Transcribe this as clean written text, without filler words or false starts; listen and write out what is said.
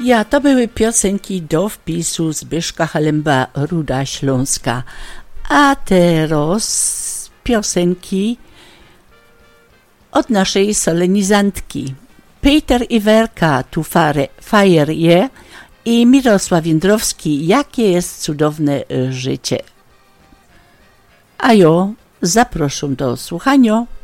Ja, to były piosenki do wpisu Zbyszka Halemba, Ruda Śląska. A teraz piosenki od naszej solenizantki. Peter Iwerka tu fajer je i Mirosław Jędrowski, jakie jest cudowne życie. A ja zaproszę do słuchania.